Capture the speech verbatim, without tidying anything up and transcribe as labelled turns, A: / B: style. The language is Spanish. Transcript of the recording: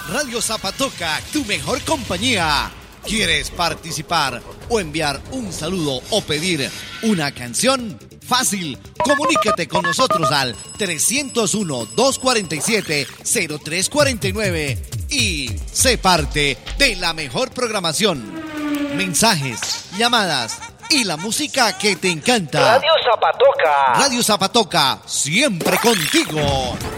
A: Radio Zapatoca, tu mejor compañía. ¿Quieres participar o enviar un saludo o pedir una canción? Fácil, comunícate con nosotros al trescientos uno, doscientos cuarenta y siete, cero tres cuarenta y nueve y sé parte de la mejor programación. Mensajes, llamadas y la música que te encanta.
B: Radio Zapatoca.
A: Radio Zapatoca, siempre contigo.